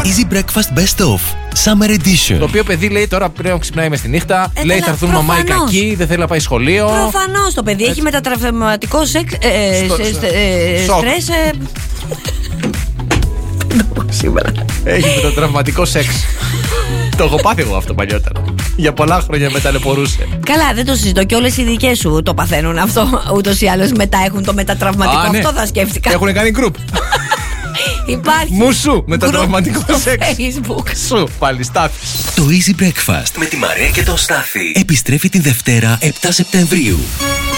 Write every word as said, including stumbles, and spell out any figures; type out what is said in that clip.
Easy Breakfast Best Of Summer Edition. Το οποίο παιδί λέει τώρα πρέπει να ξυπνάει μες τη νύχτα. Ε, λέει θα έρθουν μαμά η κακή, δεν θέλει να πάει σχολείο. Προφανώς το παιδί έχει μετατραυματικό σεξ. Στρες. Σήμερα. Έχει μετατραυματικό σεξ. Το έχω πάθει εγώ αυτό παλιότερα. Για πολλά χρόνια με ταλαιπωρούσε. Καλά, δεν το συζητώ. Και όλες οι δικές σου το παθαίνουν αυτό. Ούτως ή άλλως μετά έχουν το μετατραυματικό. Α, ναι. Αυτό θα σκέφτηκα. Έχουν κάνει γκρουπ. Υπάρχει. Μου σου μετατραυματικό σεξ. Facebook. Σου πάλι Στάθη. Το Easy Breakfast με τη Μαρία και τον Στάθη επιστρέφει την Δευτέρα επτά Σεπτεμβρίου.